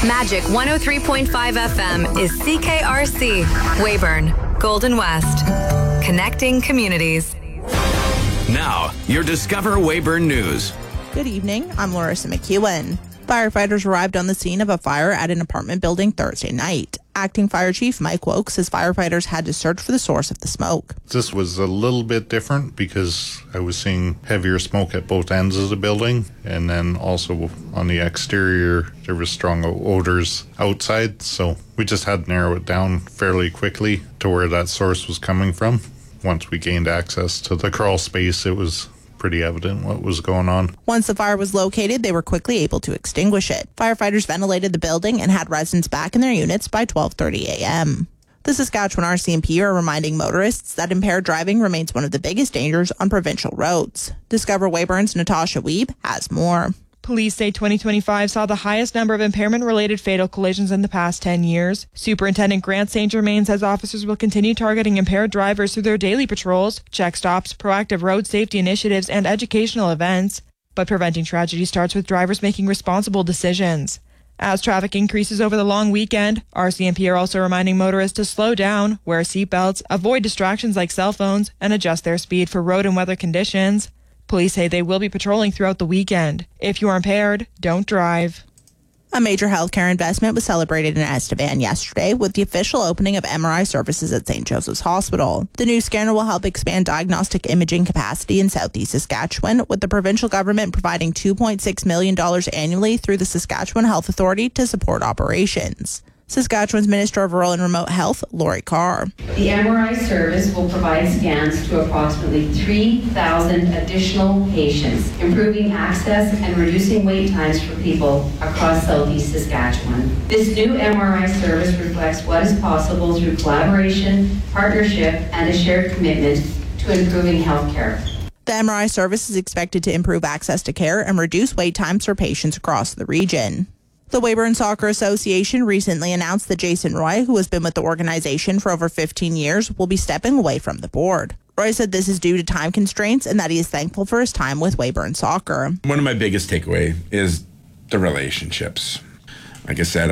Magic 103.5 FM is CKRC, Weyburn, Golden West. Connecting communities. Now, your Discover Weyburn News. Good evening, I'm Larissa McEwen. Firefighters arrived on the scene of a fire at an apartment building Thursday night. Acting Fire Chief Mike Woke says firefighters had to search for the source of the smoke. This was a little bit different because I was seeing heavier smoke at both ends of the building, and then also on the exterior there was strong odors outside, so we just had to narrow it down fairly quickly to where that source was coming from. Once we gained access to the crawl space, it was pretty evident what was going on. Once the fire was located, they were quickly able to extinguish it. Firefighters ventilated the building and had residents back in their units by 12:30 a.m. The Saskatchewan RCMP are reminding motorists that impaired driving remains one of the biggest dangers on provincial roads. Discover Weyburn's Natasha Wiebe has more. Police say 2025 saw the highest number of impairment-related fatal collisions in the past 10 years. Superintendent Grant St. Germain says officers will continue targeting impaired drivers through their daily patrols, check stops, proactive road safety initiatives, and educational events. But preventing tragedy starts with drivers making responsible decisions. As traffic increases over the long weekend, RCMP are also reminding motorists to slow down, wear seatbelts, avoid distractions like cell phones, and adjust their speed for road and weather conditions. Police say they will be patrolling throughout the weekend. If you are impaired, don't drive. A major healthcare investment was celebrated in Estevan yesterday with the official opening of MRI services at St. Joseph's Hospital. The new scanner will help expand diagnostic imaging capacity in southeast Saskatchewan, with the provincial government providing $2.6 million annually through the Saskatchewan Health Authority to support operations. Saskatchewan's Minister of Rural and Remote Health, Lori Carr. The MRI service will provide scans to approximately 3,000 additional patients, improving access and reducing wait times for people across southeast Saskatchewan. This new MRI service reflects what is possible through collaboration, partnership, and a shared commitment to improving healthcare. The MRI service is expected to improve access to care and reduce wait times for patients across the region. The Weyburn Soccer Association recently announced that Jason Roy, who has been with the organization for over 15 years, will be stepping away from the board. Roy said this is due to time constraints and that he is thankful for his time with Weyburn Soccer. One of my biggest takeaway is the relationships. Like I said,